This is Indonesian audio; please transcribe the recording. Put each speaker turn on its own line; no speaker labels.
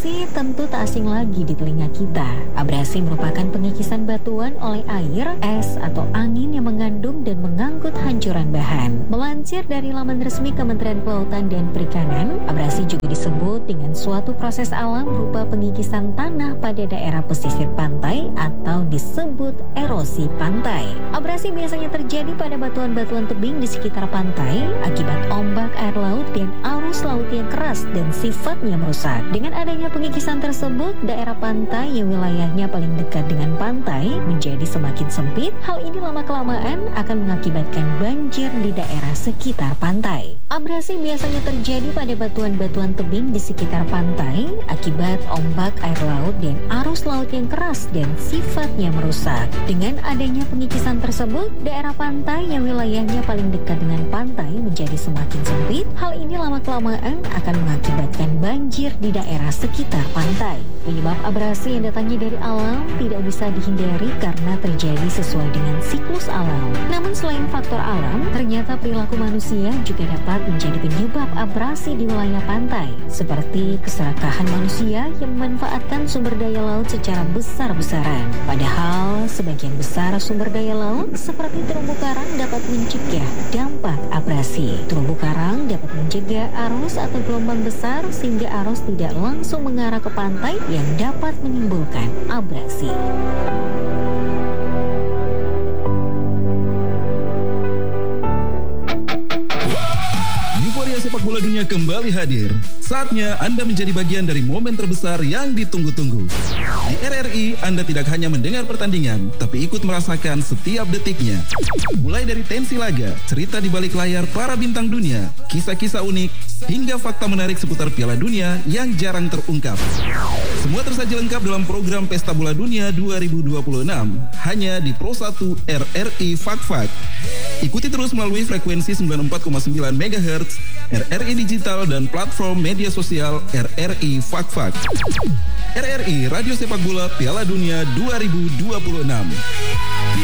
Abrasi tentu tak asing lagi di telinga kita. Abrasi merupakan pengikisan batuan oleh air, es, atau angin yang mengandung dan mengangkut hancuran bahan. Melansir dari laman resmi Kementerian Kelautan dan Perikanan, abrasi juga disebut dengan suatu proses alam berupa pengikisan tanah pada daerah pesisir pantai atau disebut erosi pantai. Abrasi biasanya terjadi pada batuan-batuan tebing di sekitar pantai akibat ombak air laut dan arus laut yang keras dan sifatnya merusak. Dengan adanya pengikisan tersebut, daerah pantai yang wilayahnya paling dekat dengan pantai menjadi semakin sempit. Hal ini lama-kelamaan akan mengakibatkan banjir di daerah sekitar pantai. Abrasi biasanya terjadi pada batuan-batuan tebing di sekitar pantai akibat ombak air laut dan arus laut yang keras dan sifatnya merusak. Dengan adanya pengikisan tersebut, daerah pantai yang wilayahnya paling dekat dengan pantai menjadi semakin sempit. Hal ini lama-kelamaan akan mengakibatkan banjir di daerah sekitar pantai. Penyebab abrasi yang datangnya dari alam tidak bisa dihindari karena terjadi sesuai dengan siklus alam. Namun selain faktor alam, ternyata perilaku manusia juga dapat menjadi penyebab abrasi di wilayah pantai, seperti keserakahan manusia yang memanfaatkan sumber daya laut secara besar-besaran. Padahal sebagian besar sumber daya laut seperti terumbu karang dapat mencegah dampak abrasi. Terumbu karang dapat mencegah arus atau gelombang besar sehingga arus tidak langsung mengarah ke pantai yang dapat menimbulkan abrasi.
Euforia sepak bola dunia kembali hadir. Saatnya Anda menjadi bagian dari momen terbesar yang ditunggu-tunggu. Di RRI, Anda tidak hanya mendengar pertandingan, tapi ikut merasakan setiap detiknya. Mulai dari tensi laga, cerita di balik layar para bintang dunia, kisah-kisah unik, hingga fakta menarik seputar Piala Dunia yang jarang terungkap. Semua tersaji lengkap dalam program Pesta Bola Dunia 2026, hanya di Pro 1 RRI Fak-Fak. Ikuti terus melalui frekuensi 94,9 MHz, RRI Digital dan platform media sosial RRI Fak-Fak. RRI Radio Sepak Bola Piala Dunia 2026.